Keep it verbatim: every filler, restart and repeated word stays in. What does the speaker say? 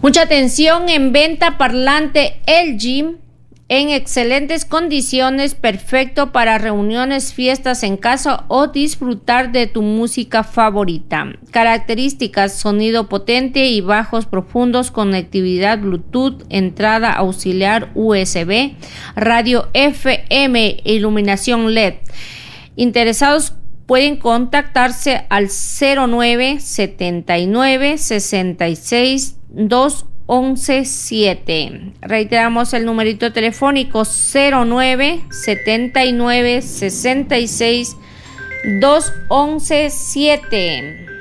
Mucha atención, en venta parlante L G en excelentes condiciones, perfecto para reuniones, fiestas en casa o disfrutar de tu música favorita. Características: sonido potente y bajos profundos, conectividad Bluetooth, entrada auxiliar U S B, radio F M, iluminación L E D. Interesados pueden contactarse al cero nueve setenta y nueve sesenta y seis dos once siete. Reiteramos el numerito telefónico cero nueve setenta y nueve sesenta y seis dos once siete.